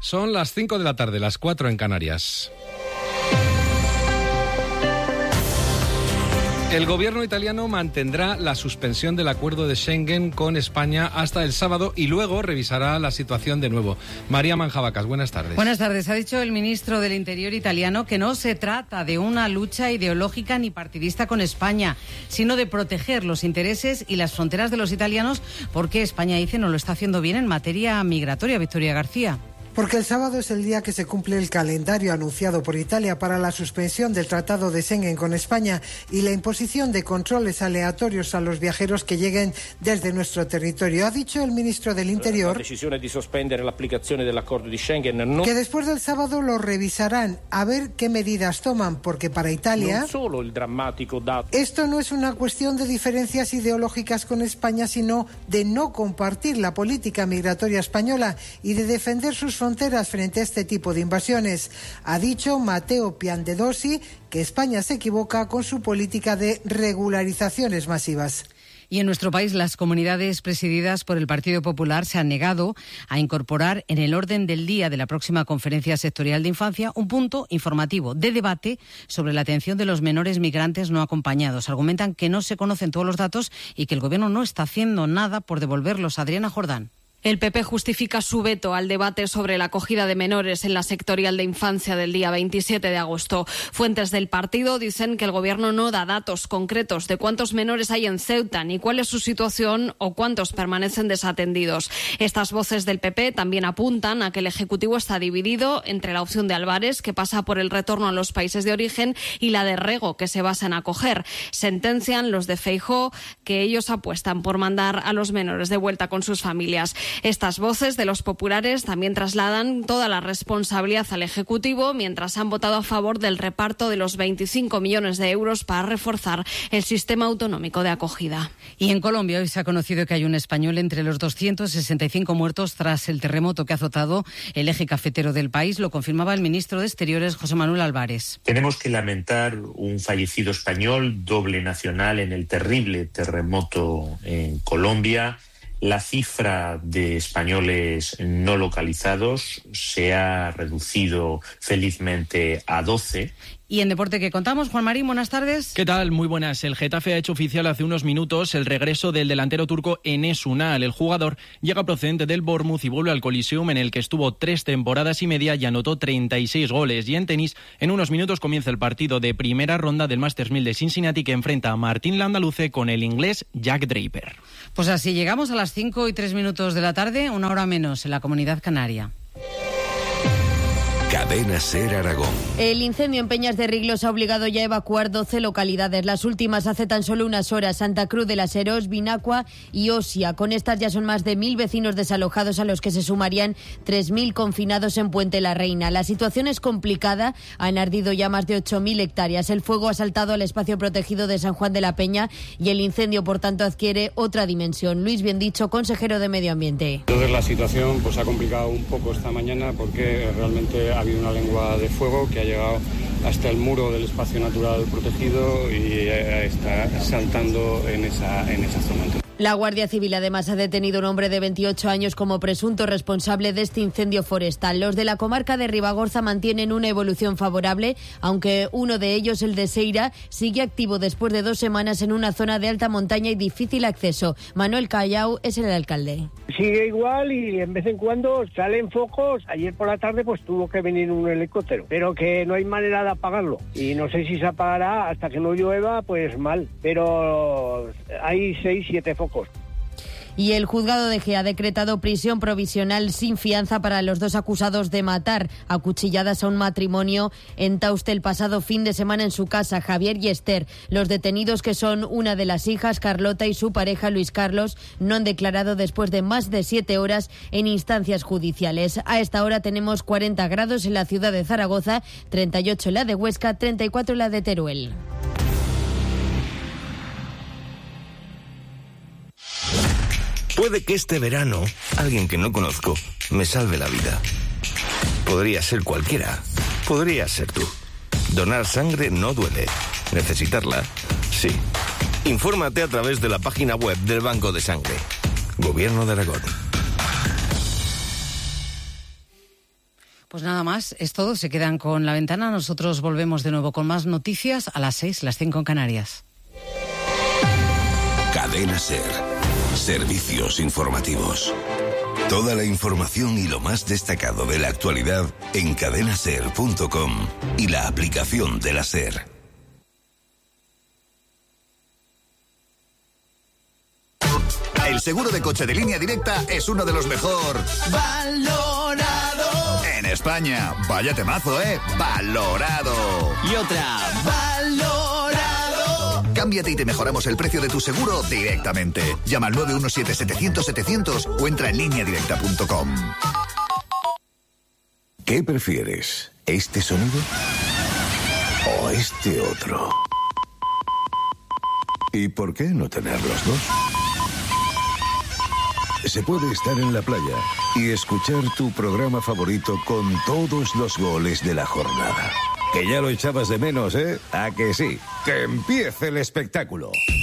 Son las 5 de la tarde, las 4 en Canarias. El gobierno italiano mantendrá la suspensión del acuerdo de Schengen con España hasta el sábado y luego revisará la situación de nuevo. María Manjabacas, buenas tardes. Buenas tardes. Ha dicho el ministro del Interior italiano que no se trata de una lucha ideológica ni partidista con España, sino de proteger los intereses y las fronteras de los italianos, porque España, dice, no lo está haciendo bien en materia migratoria. Victoria García. Porque el sábado es el día que se cumple el calendario anunciado por Italia para la suspensión del Tratado de Schengen con España y la imposición de controles aleatorios a los viajeros que lleguen desde nuestro territorio. Ha dicho el ministro del Interior la decisión de suspender la aplicación del acuerdo de Schengen que después del sábado lo revisarán a ver qué medidas toman, porque para Italia solo el dramático dato. Esto no es una cuestión de diferencias ideológicas con España, sino de no compartir la política migratoria española y de defender sus fronteras frente a este tipo de invasiones. Ha dicho Matteo Piantedosi que España se equivoca con su política de regularizaciones masivas. Y en nuestro país, las comunidades presididas por el Partido Popular se han negado a incorporar en el orden del día de la próxima Conferencia Sectorial de Infancia un punto informativo de debate sobre la atención de los menores migrantes no acompañados. Argumentan que no se conocen todos los datos y que el Gobierno no está haciendo nada por devolverlos. Adriana Jordán. El PP justifica su veto al debate sobre la acogida de menores en la sectorial de infancia del día 27 de agosto. Fuentes del partido dicen que el Gobierno no da datos concretos de cuántos menores hay en Ceuta, ni cuál es su situación o cuántos permanecen desatendidos. Estas voces del PP también apuntan a que el Ejecutivo está dividido entre la opción de Álvarez, que pasa por el retorno a los países de origen, y la de Rego, que se basa en acoger. Sentencian los de Feijóo que ellos apuestan por mandar a los menores de vuelta con sus familias. Estas voces de los populares también trasladan toda la responsabilidad al Ejecutivo, mientras han votado a favor del reparto de los 25 millones de euros para reforzar el sistema autonómico de acogida. Y en Colombia hoy se ha conocido que hay un español entre los 265 muertos tras el terremoto que ha azotado el eje cafetero del país. Lo confirmaba el ministro de Exteriores, José Manuel Álvarez. Tenemos que lamentar un fallecido español, doble nacional, en el terrible terremoto en Colombia. La cifra de españoles no localizados se ha reducido felizmente a 12. Y en deporte, ¿qué contamos? Juan Marín, buenas tardes. ¿Qué tal? Muy buenas. El Getafe ha hecho oficial hace unos minutos el regreso del delantero turco Enes Ünal. El jugador llega procedente del Bournemouth y vuelve al Coliseum, en el que estuvo 3 temporadas y media y anotó 36 goles. Y en tenis, en unos minutos comienza el partido de primera ronda del Masters 1000 de Cincinnati, que enfrenta a Martín Landaluce con el inglés Jack Draper. Pues así llegamos a las 5:03 de la tarde, una hora menos en la Comunidad Canaria. Cadena SER Aragón. El incendio en Peñas de Riglos ha obligado ya a evacuar 12 localidades. Las últimas hace tan solo unas horas: Santa Cruz de las Heros, Vinacua y Osia. Con estas ya son más de 1.000 vecinos desalojados, a los que se sumarían 3.000 confinados en Puente la Reina. La situación es complicada. Han ardido ya más de 8.000 hectáreas. El fuego ha saltado al espacio protegido de San Juan de la Peña y el incendio, por tanto, adquiere otra dimensión. Luis Biendicho, consejero de Medio Ambiente. Entonces la situación pues ha complicado un poco esta mañana, porque realmente ha habido una lengua de fuego que ha llegado hasta el muro del espacio natural protegido y está saltando en esa zona. La Guardia Civil además ha detenido a un hombre de 28 años como presunto responsable de este incendio forestal. Los de la comarca de Ribagorza mantienen una evolución favorable, aunque uno de ellos, el de Seira, sigue activo después de 2 semanas en una zona de alta montaña y difícil acceso. Manuel Callao es el alcalde. Sigue igual y en vez en cuando salen focos. Ayer por la tarde pues tuvo que venir un helicóptero, pero que no hay manera de apagarlo. Y no sé si se apagará hasta que no llueva, pues mal. Pero hay 6-7 focos. Y el juzgado de Gea ha decretado prisión provisional sin fianza para los 2 acusados de matar a cuchilladas a un matrimonio en Tauste el pasado fin de semana en su casa, Javier y Esther. Los detenidos, que son una de las hijas, Carlota, y su pareja, Luis Carlos, no han declarado después de más de 7 horas en instancias judiciales. A esta hora tenemos 40 grados en la ciudad de Zaragoza, 38 en la de Huesca, 34 en la de Teruel. Puede que este verano alguien que no conozco me salve la vida. Podría ser cualquiera. Podría ser tú. Donar sangre no duele. Necesitarla, sí. Infórmate a través de la página web del Banco de Sangre. Gobierno de Aragón. Pues nada más, es todo. Se quedan con La Ventana. Nosotros volvemos de nuevo con más noticias a las 6, las 5 en Canarias. Cadena SER. Servicios informativos. Toda la información y lo más destacado de la actualidad en cadenaser.com y la aplicación de la SER. El seguro de coche de Línea Directa es uno de los mejor valorado en España. Vaya temazo, ¿eh? Valorado. Y otra, valorado. Cámbiate y te mejoramos el precio de tu seguro directamente. Llama al 917-700-700 o entra en lineadirecta.com. ¿Qué prefieres? ¿Este sonido o este otro? ¿Y por qué no tener los dos? Se puede estar en la playa y escuchar tu programa favorito con todos los goles de la jornada. Que ya lo echabas de menos, ¿eh? ¿A que sí? ¡Que empiece el espectáculo!